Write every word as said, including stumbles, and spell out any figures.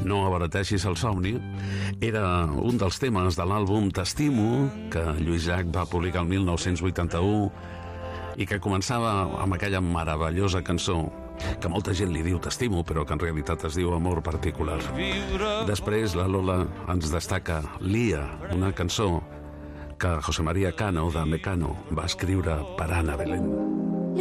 No abarateixis el somni era un dels temes de l'àlbum T'estimo, que Lluís Llach va publicar el mil nou-cents vuitanta-u i que començava amb aquella meravellosa cançó que molta gent li diu T'estimo, però que en realitat es diu Amor particular. Després la Lola ens destaca Lía, una cançó que José María Cano de Mecano va escriure per Ana Belén.